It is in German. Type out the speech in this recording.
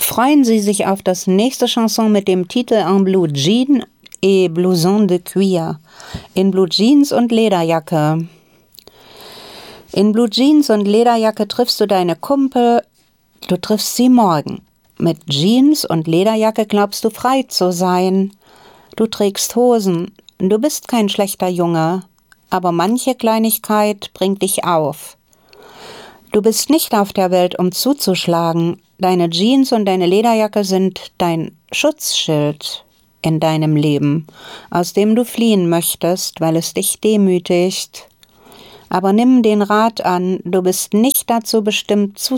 Freuen Sie sich auf das nächste Chanson mit dem Titel En Blue Jean et Blouson de Cuir. In Blue Jeans und Lederjacke. In Blue Jeans und Lederjacke triffst du deine Kumpel, du triffst sie morgen. Mit Jeans und Lederjacke glaubst du frei zu sein. Du trägst Hosen, du bist kein schlechter Junge, aber manche Kleinigkeit bringt dich auf. Du bist nicht auf der Welt, um zuzuschlagen. Deine Jeans und deine Lederjacke sind dein Schutzschild in deinem Leben, aus dem du fliehen möchtest, weil es dich demütigt. Aber nimm den Rat an, du bist nicht dazu bestimmt,